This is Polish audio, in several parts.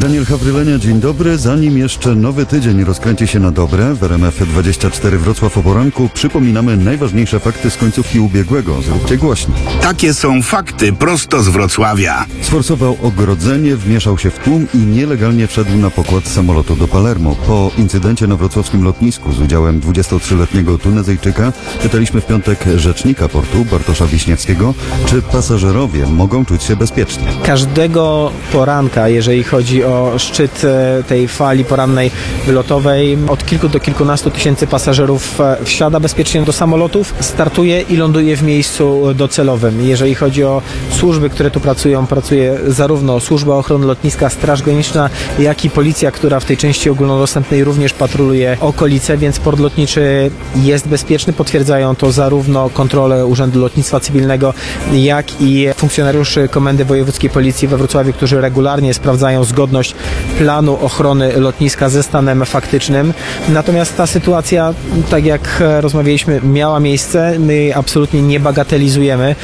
Daniel Hawrylenia, dzień dobry. Zanim jeszcze nowy tydzień rozkręci się na dobre, w RMF24 Wrocław o poranku przypominamy najważniejsze fakty z końcówki ubiegłego. Zróbcie głośniej. Takie są fakty prosto z Wrocławia. Sforsował ogrodzenie, wmieszał się w tłum i nielegalnie wszedł na pokład samolotu do Palermo. Po incydencie na wrocławskim lotnisku z udziałem 23-letniego Tunezyjczyka pytaliśmy w piątek rzecznika portu Bartosza Wiśniewskiego, czy pasażerowie mogą czuć się bezpiecznie. Każdego poranka, jeżeli chodzi o szczyt tej fali porannej wylotowej, od kilku do kilkunastu tysięcy pasażerów wsiada bezpiecznie do samolotów, startuje i ląduje w miejscu docelowym. Jeżeli chodzi o służby, które tu pracują, pracuje zarówno Służba Ochrony Lotniska, Straż Graniczna, jak i Policja, która w tej części ogólnodostępnej również patroluje okolice, więc port lotniczy jest bezpieczny. Potwierdzają to zarówno kontrole Urzędu Lotnictwa Cywilnego, jak i funkcjonariuszy Komendy Wojewódzkiej Policji we Wrocławiu, którzy regularnie sprawdzają zgodność planu ochrony lotniska ze stanem faktycznym. Natomiast ta sytuacja, tak jak rozmawialiśmy, miała miejsce. My jej absolutnie nie bagatelizujemy.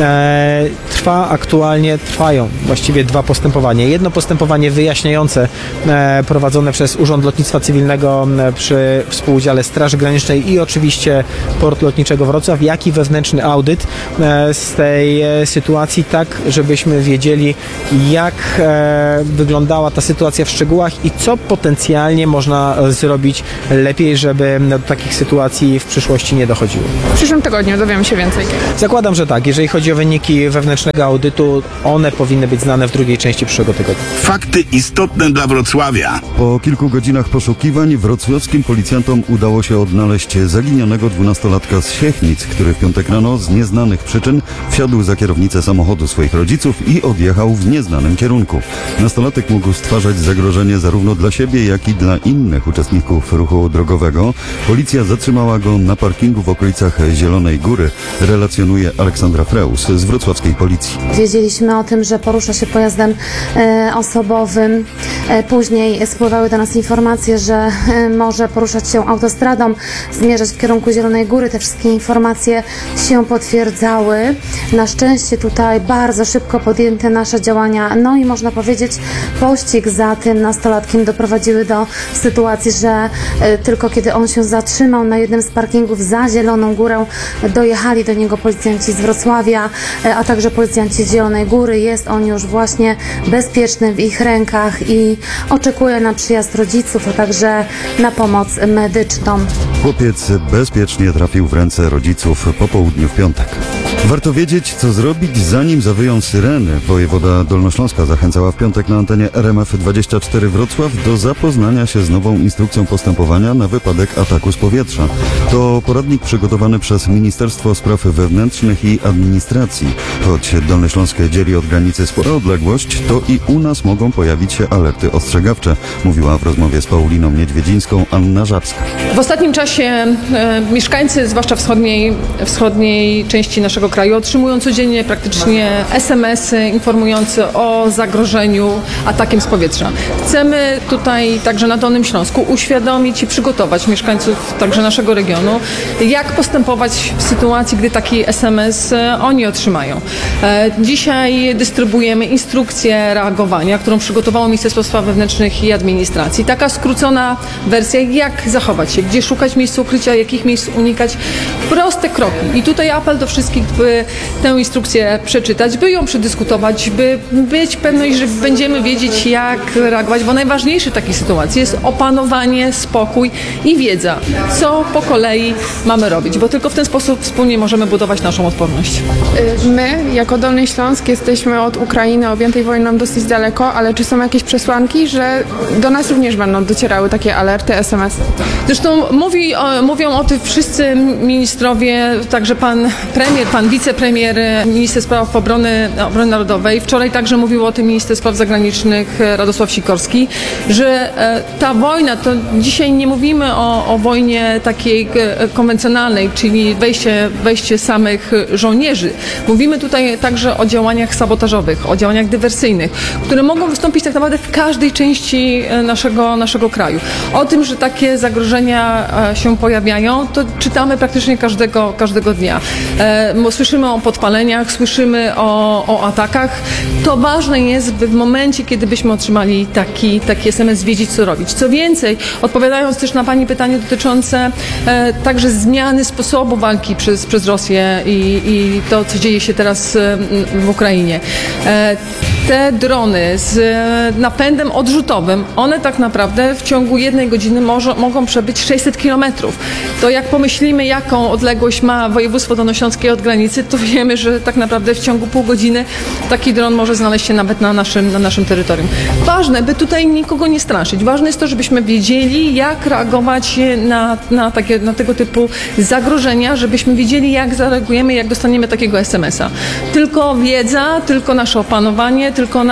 Trwają właściwie dwa postępowania. Jedno postępowanie wyjaśniające prowadzone przez Urząd Lotnictwa Cywilnego przy współudziale Straży Granicznej i oczywiście Port Lotniczego Wrocław, jak i wewnętrzny audyt z tej sytuacji, tak żebyśmy wiedzieli, jak wyglądała ta sytuacja w szczegółach i co potencjalnie można zrobić lepiej, żeby do takich sytuacji w przyszłości nie dochodziło. W przyszłym tygodniu dowiemy się więcej. Zakładam, że tak. Jeżeli chodzi o wyniki wewnętrznego audytu, one powinny być znane w drugiej części przyszłego tygodnia. Fakty istotne dla Wrocławia. Po kilku godzinach poszukiwań wrocławskim policjantom udało się odnaleźć zaginionego 12-latka z Siechnic, który w piątek rano z nieznanych przyczyn wsiadł za kierownicę samochodu swoich rodziców i odjechał w nieznanym kierunku. Nastolatek mógł stwarzać zagrożenie zarówno dla siebie, jak i dla innych uczestników ruchu drogowego. Policja zatrzymała go na parkingu w okolicach Zielonej Góry, relacjonuje Aleksandra Freus z wrocławskiej policji. Wiedzieliśmy o tym, że porusza się pojazdem osobowym. Później spływały do nas informacje, że może poruszać się autostradą, zmierzać w kierunku Zielonej Góry. Te wszystkie informacje się potwierdzały. Na szczęście tutaj bardzo szybko podjęte nasze działania, no i można powiedzieć pościg za tym nastolatkiem doprowadziły do sytuacji, że tylko kiedy on się zatrzymał na jednym z parkingów za Zieloną Górę, dojechali do niego policjanci z Wrocławia, a także policjanci z Zielonej Góry. Jest on już właśnie bezpieczny w ich rękach i oczekuje na przyjazd rodziców, a także na pomoc medyczną. Chłopiec bezpiecznie trafił w ręce rodziców po południu w piątek. Warto wiedzieć, co zrobić, zanim zawyją syreny. Wojewoda Dolnośląska zachęcała w piątek na antenie RMF24 Wrocław do zapoznania się z nową instrukcją postępowania na wypadek ataku z powietrza. To poradnik przygotowany przez Ministerstwo Spraw Wewnętrznych i Administracji. Choć Dolny Śląsk dzieli od granicy spora odległość, to i u nas mogą pojawić się alerty ostrzegawcze, mówiła w rozmowie z Pauliną Niedźwiedzińską Anna Żabska. W ostatnim czasie mieszkańcy, zwłaszcza wschodniej części naszego kraju, otrzymują codziennie praktycznie SMS-y informujące o zagrożeniu atakiem z powietrza. Chcemy tutaj także na Dolnym Śląsku uświadomić i przygotować mieszkańców także naszego regionu, jak postępować w sytuacji, gdy taki SMS oni otrzymają. Dzisiaj dystrybuujemy instrukcję reagowania, którą przygotowało Ministerstwo Spraw Wewnętrznych i Administracji. Taka skrócona wersja, jak zachować się, gdzie szukać miejsc ukrycia, jakich miejsc unikać. Proste kroki. I tutaj apel do wszystkich, by tę instrukcję przeczytać, by ją przedyskutować, by być pewność, że będziemy wiedzieć, jak reagować, bo najważniejsze w takiej sytuacji jest opanowanie, spokój i wiedza, co po kolei mamy robić, bo tylko w ten sposób wspólnie możemy budować naszą odporność. My, jako Dolny Śląsk, jesteśmy od Ukrainy objętej wojną dosyć daleko, ale czy są jakieś przesłanki, że do nas również będą docierały takie alerty, SMS? Zresztą mówią o tym wszyscy ministrowie, także pan premier, pan wicepremier, minister spraw obrony narodowej. Wczoraj także mówił o tym minister spraw zagranicznych Radosław Sikorski, że ta wojna, to dzisiaj nie mówimy o wojnie takiej konwencjonalnej, czyli wejście samych żołnierzy. Mówimy tutaj także o działaniach sabotażowych, o działaniach dywersyjnych, które mogą wystąpić tak naprawdę w każdej części naszego kraju. O tym, że takie zagrożenia się pojawiają, to czytamy praktycznie każdego dnia. słyszymy o podpaleniach, słyszymy o atakach. To ważne jest, by w momencie, kiedy byśmy otrzymali taki SMS, wiedzieć, co robić. Co więcej, odpowiadając też na Pani pytanie dotyczące także zmiany sposobu walki przez Rosję i to, co dzieje się teraz w Ukrainie. Te drony z napędem odrzutowym, one tak naprawdę w ciągu 1 godziny mogą przebyć 600 kilometrów. To jak pomyślimy, jaką odległość ma województwo dolnośląskie od granicy, to wiemy, że tak naprawdę w ciągu pół godziny taki dron może znaleźć się nawet na naszym terytorium. Ważne, by tutaj nikogo nie straszyć. Ważne jest to, żebyśmy wiedzieli, jak reagować na tego typu zagrożenia, żebyśmy wiedzieli, jak zareagujemy, jak dostaniemy takiego SMS-a. Tylko wiedza, tylko nasze opanowanie, tylko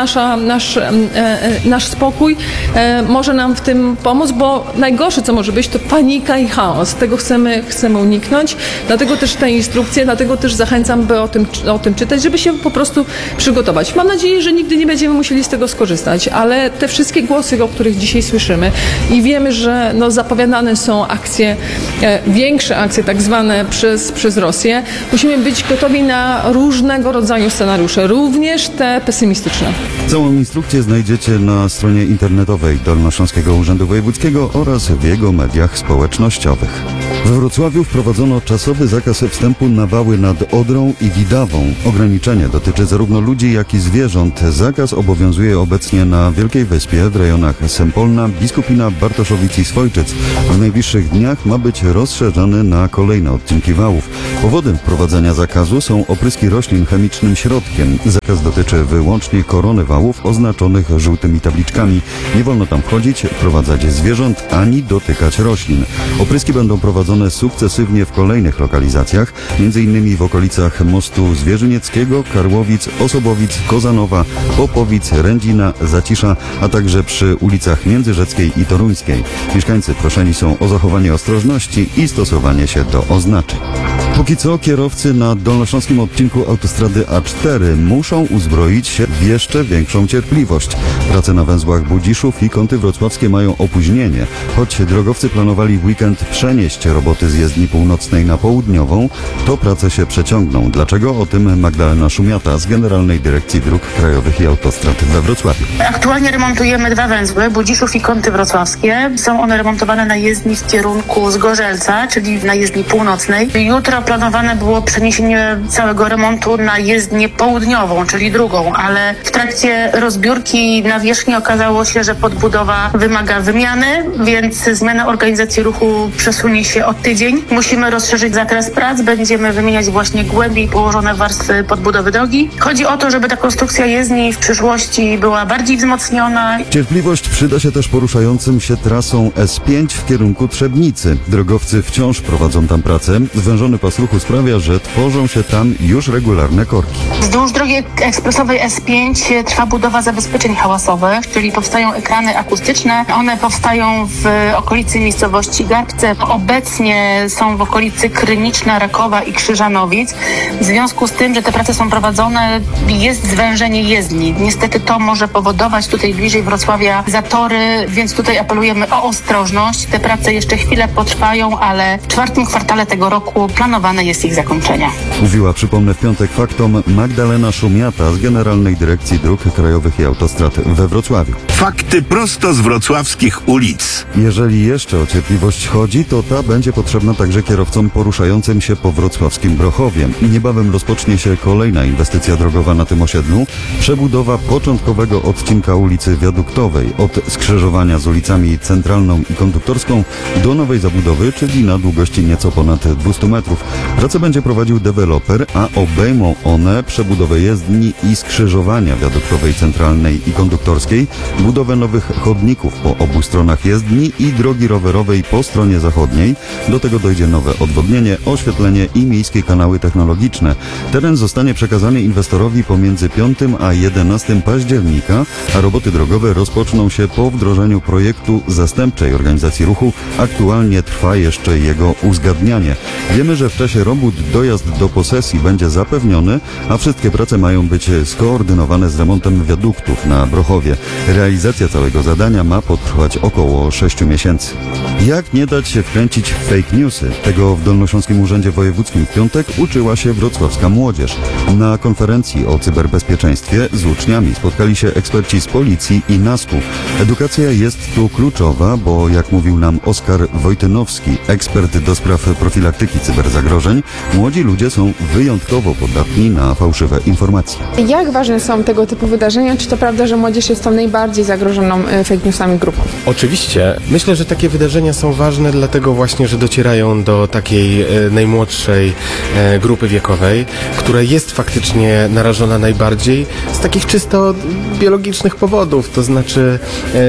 nasz spokój może nam w tym pomóc, bo najgorsze, co może być, to panika i chaos. Tego chcemy uniknąć. Dlatego też te instrukcje, dlatego też zachęcam, by o tym czytać, żeby się po prostu przygotować. Mam nadzieję, że nigdy nie będziemy musieli z tego skorzystać, ale te wszystkie głosy, o których dzisiaj słyszymy i wiemy, że zapowiadane są akcje, większe akcje tak zwane przez Rosję, musimy być gotowi na różnego rodzaju scenariusze, również te pesymistyczne. Całą instrukcję znajdziecie na stronie internetowej Dolnośląskiego Urzędu Wojewódzkiego oraz w jego mediach społecznościowych. We Wrocławiu wprowadzono czasowy zakaz wstępu na wały nad Odrą i Widawą. Ograniczenie dotyczy zarówno ludzi, jak i zwierząt. Zakaz obowiązuje obecnie na Wielkiej Wyspie w rejonach Sępolna, Biskupina, Bartoszowic i Swojczyc. W najbliższych dniach ma być rozszerzony na kolejne odcinki wałów. Powodem wprowadzenia zakazu są opryski roślin chemicznym środkiem. Zakaz dotyczy wyłącznie korony wałów oznaczonych żółtymi tabliczkami. Nie wolno tam wchodzić, wprowadzać zwierząt ani dotykać roślin. Opryski będą prowadzone sukcesywnie w kolejnych lokalizacjach, m.in. w okolicach Mostu Zwierzynieckiego, Karłowic, Osobowic, Kozanowa, Popowic, Rędzina, Zacisza, a także przy ulicach Międzyrzeckiej i Toruńskiej. Mieszkańcy proszeni są o zachowanie ostrożności i stosowanie się do oznaczeń. Póki co kierowcy na dolnośląskim odcinku autostrady A4 muszą uzbroić się w jeszcze większą cierpliwość. Prace na węzłach Budziszów i Kąty Wrocławskie mają opóźnienie. Choć drogowcy planowali w weekend przenieść roboty z jezdni północnej na południową, to prace się przeciągną. Dlaczego? O tym Magdalena Szumiata z Generalnej Dyrekcji Dróg Krajowych i Autostrad we Wrocławiu. Aktualnie remontujemy 2 węzły, Budziszów i Kąty Wrocławskie. Są one remontowane na jezdni w kierunku Zgorzelca, czyli na jezdni północnej. Jutro planowane było przeniesienie całego remontu na jezdnię południową, czyli drugą, ale w trakcie rozbiórki nawierzchni okazało się, że podbudowa wymaga wymiany, więc zmiana organizacji ruchu przesunie się o tydzień. Musimy rozszerzyć zakres prac, będziemy wymieniać właśnie głębiej położone warstwy podbudowy drogi. Chodzi o to, żeby ta konstrukcja jezdni w przyszłości była bardziej wzmocniona. Cierpliwość przyda się też poruszającym się trasą S5 w kierunku Trzebnicy. Drogowcy wciąż prowadzą tam pracę. Zwężony pas ruchu sprawia, że tworzą się tam już regularne korki. Wzdłuż drogi ekspresowej S5 trwa budowa zabezpieczeń hałasowych, czyli powstają ekrany akustyczne. One powstają w okolicy miejscowości Garbce. Obecnie są w okolicy Kryniczna, Rakowa i Krzyżanowic. W związku z tym, że te prace są prowadzone, jest zwężenie jezdni. Niestety to może powodować tutaj bliżej Wrocławia zatory, więc tutaj apelujemy o ostrożność. Te prace jeszcze chwilę potrwają, ale w 4. kwartale tego roku planowane jest ich zakończenie. Mówiła, przypomnę, w piątek Faktom Magdalena Szumiata z Generalnej Dyrekcji Dróg Krajowych i Autostrad we Wrocławiu. Fakty prosto z wrocławskich ulic. Jeżeli jeszcze o cierpliwość chodzi, to ta będzie potrzebna także kierowcom poruszającym się po wrocławskim Brochowie. Niebawem rozpocznie się kolejna inwestycja drogowa na tym osiedlu. Przebudowa początkowego odcinka ulicy Wiaduktowej od skrzyżowania z ulicami Centralną i Konduktorską do nowej zabudowy, czyli na długości nieco ponad 200 metrów. Pracę będzie prowadził deweloper, a obejmą one przebudowę jezdni i skrzyżowania wiaduktowej Centralnej i Konduktorskiej, budowę nowych chodników po obu stronach jezdni i drogi rowerowej po stronie zachodniej. Do tego dojdzie nowe odwodnienie, oświetlenie i miejskie kanały technologiczne. Teren zostanie przekazany inwestorowi pomiędzy 5 a 11 października, a roboty drogowe rozpoczną się po wdrożeniu projektu zastępczej organizacji ruchu. Aktualnie trwa jeszcze jego uzgadnianie. Wiemy, że w czasie robót dojazd do posesji będzie zapewniony, a wszystkie prace mają być skoordynowane z remontem wiaduktów na Brochowie. Realizacja całego zadania ma potrwać około 6 miesięcy. Jak nie dać się wkręcić w fake newsy? Tego w Dolnośląskim Urzędzie Wojewódzkim w piątek uczyła się wrocławska młodzież. Na konferencji o cyberbezpieczeństwie z uczniami spotkali się eksperci z policji i NASK-u. Edukacja jest tu kluczowa, bo jak mówił nam Oskar Wojtynowski, ekspert do spraw profilaktyki cyberzagrożeń, młodzi ludzie są wyjątkowo podatni na fałszywe informacje. Jak ważne są tego typu wydarzenia? Czy to prawda, że młodzież jest tą najbardziej zagrożoną fake newsami grupą? Oczywiście. Myślę, że takie wydarzenia są ważne dlatego właśnie, że docierają do takiej najmłodszej grupy wiekowej, która jest faktycznie narażona najbardziej z takich czysto biologicznych powodów, to znaczy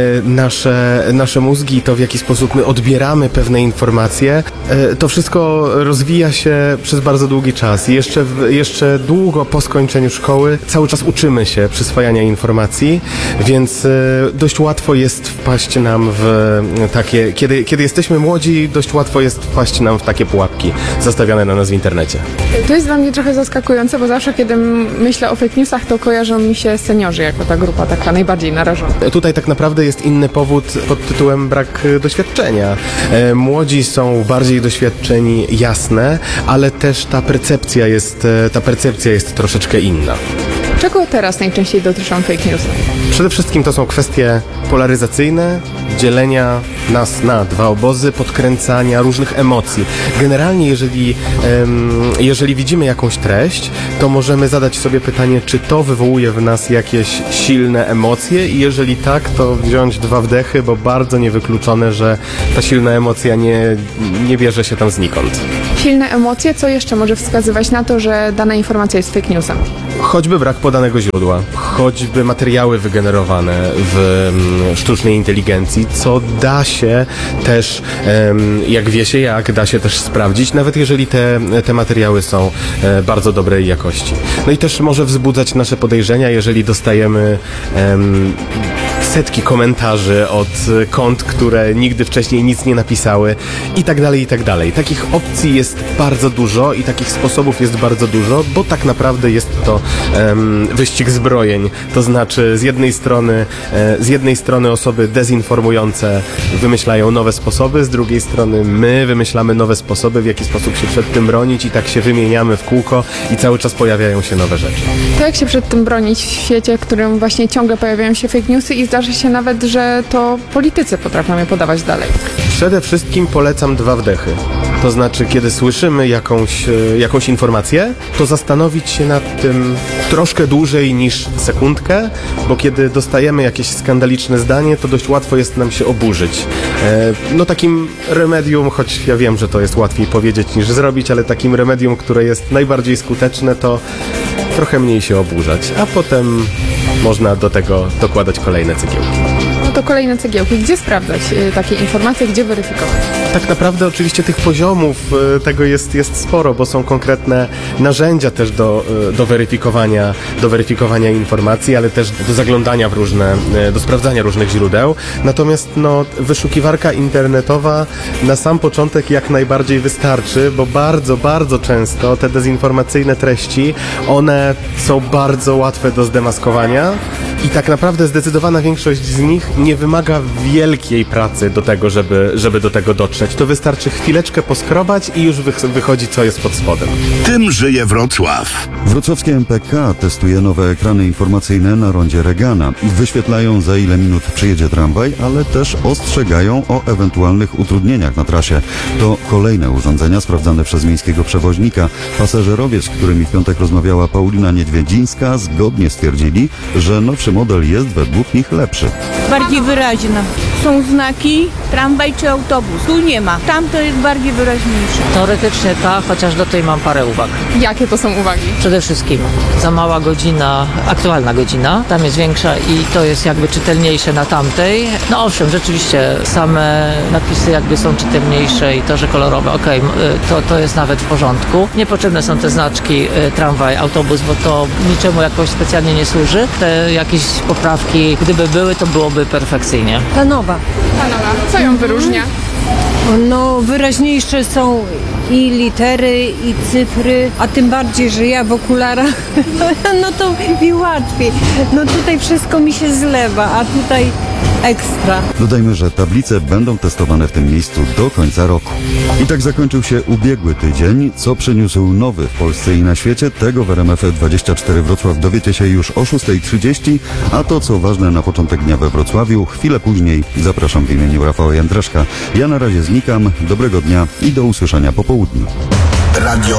nasze mózgi, to w jaki sposób my odbieramy pewne informacje, to wszystko rozwija się przez bardzo długi czas i jeszcze długo po skończeniu szkoły cały czas uczymy się przyswajania informacji, więc dość łatwo jest wpaść nam w takie, kiedy jesteśmy młodzi, dość łatwo jest wpaść nam w takie pułapki zastawiane na nas w internecie. To jest dla mnie trochę zaskakujące, bo zawsze kiedy myślę o fake newsach, to kojarzą mi się seniorzy jako ta grupa taka najbardziej narażona. Tutaj tak naprawdę jest inny powód pod tytułem brak doświadczenia. Młodzi są bardziej doświadczeni, jasne, ale też ta percepcja jest troszeczkę inna. Czego teraz najczęściej dotyczą fake newsy? Przede wszystkim to są kwestie polaryzacyjne, dzielenia nas na dwa obozy, podkręcania różnych emocji. Generalnie, jeżeli widzimy jakąś treść, to możemy zadać sobie pytanie, czy to wywołuje w nas jakieś silne emocje i jeżeli tak, to wziąć 2 wdechy, bo bardzo niewykluczone, że ta silna emocja nie bierze się tam znikąd. Silne emocje, co jeszcze może wskazywać na to, że dana informacja jest fake newsem? Choćby brak podanego źródła, choćby materiały wygenerowane w sztucznej inteligencji, co da się też, jak wie się jak, da się też sprawdzić, nawet jeżeli te materiały są bardzo dobrej jakości. No i też może wzbudzać nasze podejrzenia, jeżeli dostajemy setki komentarzy od kont, które nigdy wcześniej nic nie napisały i tak dalej, i tak dalej. Takich opcji jest bardzo dużo i takich sposobów jest bardzo dużo, bo tak naprawdę jest to wyścig zbrojeń. To znaczy z jednej strony osoby dezinformujące wymyślają nowe sposoby, z drugiej strony my wymyślamy nowe sposoby, w jaki sposób się przed tym bronić i tak się wymieniamy w kółko i cały czas pojawiają się nowe rzeczy. To jak się przed tym bronić w świecie, w którym właśnie ciągle pojawiają się fake newsy i zdarza się nawet, że to politycy potrafią je podawać dalej? Przede wszystkim polecam 2 wdechy. To znaczy, kiedy słyszymy jakąś informację, to zastanowić się nad tym troszkę dłużej niż sekundkę, bo kiedy dostajemy jakieś skandaliczne zdanie, to dość łatwo jest nam się oburzyć. No takim remedium, choć ja wiem, że to jest łatwiej powiedzieć niż zrobić, ale takim remedium, które jest najbardziej skuteczne, to trochę mniej się oburzać, a potem można do tego dokładać kolejne cegiełki. No to kolejne cegiełki. Gdzie sprawdzać takie informacje, gdzie weryfikować? Tak naprawdę oczywiście tych poziomów tego jest sporo, bo są konkretne narzędzia też do weryfikowania informacji, ale też do zaglądania do sprawdzania różnych źródeł. Natomiast wyszukiwarka internetowa na sam początek jak najbardziej wystarczy, bo bardzo, bardzo często te dezinformacyjne treści, one są bardzo łatwe do zdemaskowania i tak naprawdę zdecydowana większość z nich nie wymaga wielkiej pracy do tego, żeby do tego dotrzeć. To wystarczy chwileczkę poskrobać i już wychodzi, co jest pod spodem. Tym żyje Wrocław. Wrocławskie MPK testuje nowe ekrany informacyjne na rondzie Regana. Wyświetlają, za ile minut przyjedzie tramwaj, ale też ostrzegają o ewentualnych utrudnieniach na trasie. To kolejne urządzenia sprawdzane przez miejskiego przewoźnika. Pasażerowie, z którymi w piątek rozmawiała Paulina Niedźwiedzińska, zgodnie stwierdzili, że nowszy model jest według nich lepszy. Bardziej wyraźna. Są znaki, tramwaj czy autobus. Tu nie ma. Tam to jest bardziej wyraźniejsze. Teoretycznie tak, chociaż do tej mam parę uwag. Jakie to są uwagi? Przede wszystkim za mała godzina, aktualna godzina, tam jest większa i to jest jakby czytelniejsze na tamtej. No owszem, rzeczywiście same napisy jakby są czytelniejsze i to, że kolorowe, to jest nawet w porządku. Niepotrzebne są te znaczki tramwaj, autobus, bo to niczemu jakoś specjalnie nie służy. Te jakieś poprawki, gdyby były, to byłoby perfekcyjnie. Ta nowa. Co ją wyróżnia? No, wyraźniejsze są i litery, i cyfry, a tym bardziej, że ja w okularach, no to mi łatwiej. No tutaj wszystko mi się zlewa, a tutaj ekstra. Dodajmy, że tablice będą testowane w tym miejscu do końca roku. I tak zakończył się ubiegły tydzień. Co przyniósł nowy w Polsce i na świecie, tego w RMF24 Wrocław dowiecie się już o 6:30, a to, co ważne na początek dnia we Wrocławiu, chwilę później. Zapraszam w imieniu Rafała Jędraszka. Ja na razie znikam. Dobrego dnia i do usłyszenia po południu. Radio